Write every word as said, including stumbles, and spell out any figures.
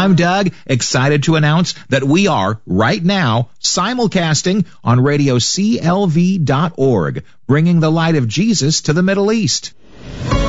I'm Doug, excited to announce that we are, right now, simulcasting on radio C L V dot org, bringing the light of Jesus to the Middle East.